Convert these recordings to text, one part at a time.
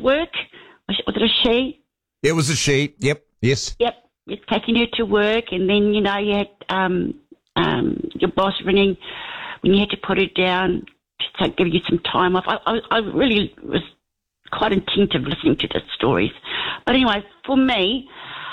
work. Was it a she? It was a she. Yep. Yes. Yep. It's taking you to work, and then, you had your boss ringing when you had to put it down to give you some time off. I really was quite attentive listening to the stories. But anyway, for me,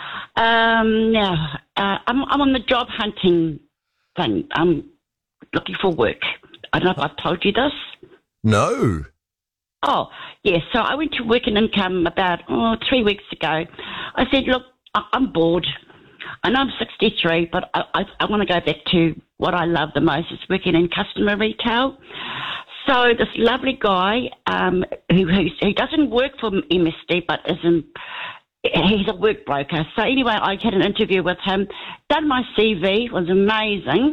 now I'm on the job hunting thing. I'm looking for work. I don't know if I've told you this. No. Oh, yes. So I went to Work and Income about 3 weeks ago. I said, look, I'm bored. I know I'm 63, but I want to go back to what I love the most, is working in customer retail. So this lovely guy who doesn't work for MSD, but he's a work broker. So anyway, I had an interview with him, done my CV, it was amazing.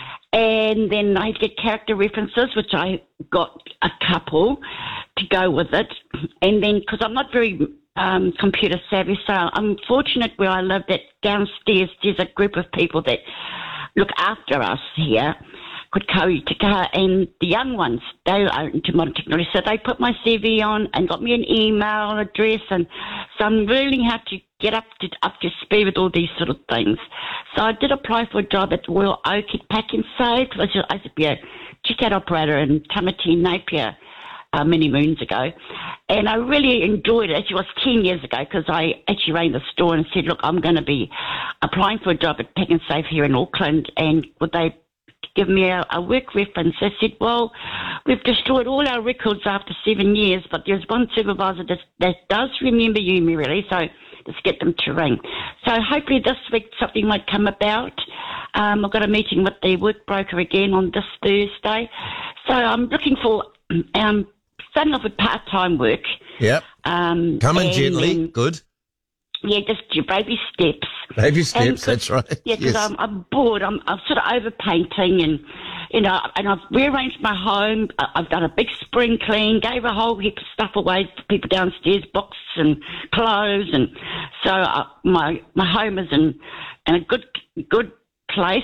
And then I had to get character references, which I got a couple to go with it. And then, because I'm not very computer savvy, so I'm fortunate where I live that downstairs there's a group of people that look after us here, called Kauitaka, and the young ones, they are into modern technology. So they put my CV on and got me an email address, and so I'm learning how to get up to speed with all these sort of things. So I did apply for a job at Royal Oak at Pack and Save. I used to be a checkout operator in Tamati, Napier, many moons ago. And I really enjoyed it. Actually, it was 10 years ago, because I actually rang the store and said, look, I'm going to be applying for a job at Pack and Save here in Auckland, and would they give me a work reference? I said, well, we've destroyed all our records after 7 years, but there's one supervisor that does remember you, Mary, so just get them to ring. So hopefully this week something might come about. I've got a meeting with the work broker again on this Thursday. So I'm looking for starting off with part-time work. Yep. Coming gently. Good. Yeah, just your baby steps. Baby steps, that's right. Yeah, because yes. I'm bored. I'm sort of overpainting, and, and I've rearranged my home. I've done a big spring clean, gave a whole heap of stuff away for people downstairs, books and clothes, and so my home is in a good place.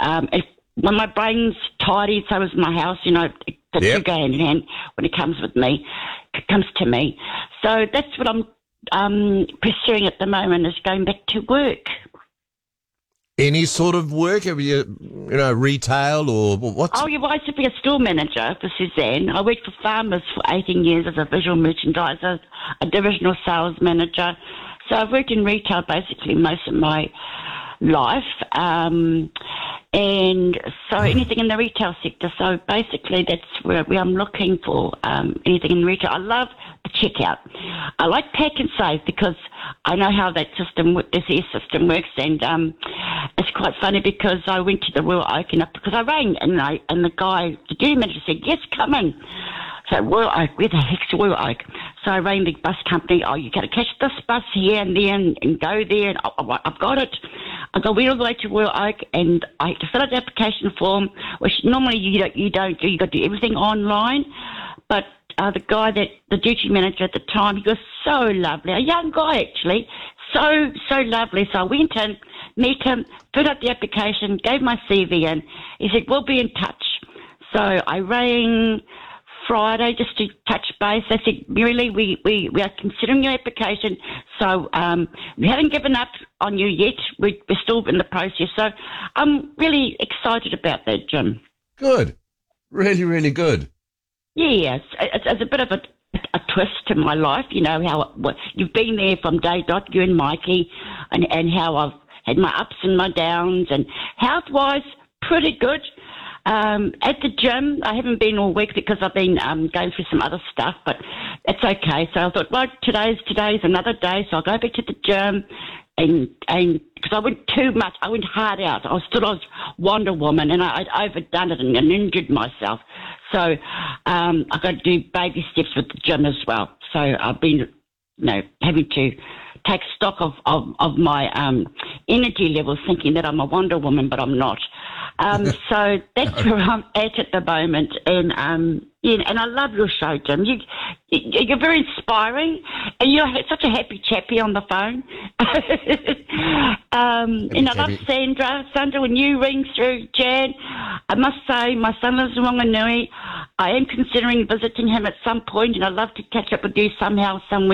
When my brain's tidy, so is my house. The two go hand in hand when it comes to me. So that's what I'm pursuing at the moment, is going back to work. Any sort of work? Have you, retail or what? Oh, yeah, well, I used to be a store manager for Suzanne. I worked for Farmers for 18 years as a visual merchandiser, a divisional sales manager. So I've worked in retail basically most of my life. And so anything in the retail sector. So basically that's where I'm looking for, anything in retail. I love the checkout. I like Pack and Save because I know how that system, this system works, and it's quite funny because I went to the Royal Oak because I rang and the guy, the duty manager, said, yes, come in. So Royal Oak, where the heck's Royal Oak? So I rang the bus company. Oh, you got to catch this bus here and there and go there. And I've got it. I go all the way to Royal Oak, and I had to fill out the application form, which normally you don't do. You got to do everything online. But the guy, the duty manager at the time, he was so lovely. A young guy actually, so lovely. So I went in, met him, filled out the application, gave my CV in. He said, we'll be in touch. So I rang Friday just to touch base. They said, Mary Lee, we are considering your application, so we haven't given up on you yet. We're still in the process. So I'm really excited about that, Jim. Good. Really, really good. Yeah, it's a bit of a twist to my life, how you've been there from day dot, you and Mikey, and how I've had my ups and my downs, and health-wise, pretty good. At the gym, I haven't been all week because I've been going through some other stuff, but it's okay. So I thought, well, today's another day, so I'll go back to the gym, and because I went too much, I went hard out. I was Wonder Woman, and I'd overdone it and injured myself. So I've got to do baby steps with the gym as well. So I've been, having to take stock of my energy levels, thinking that I'm a Wonder Woman, but I'm not. So that's where I'm at the moment, and I love your show, Jim. You're very inspiring, and you're such a happy chappy on the phone. And I love Sandra. Sandra, when you ring through, Jan, I must say my son lives in Wanganui. I am considering visiting him at some point, and I'd love to catch up with you somehow, somewhere.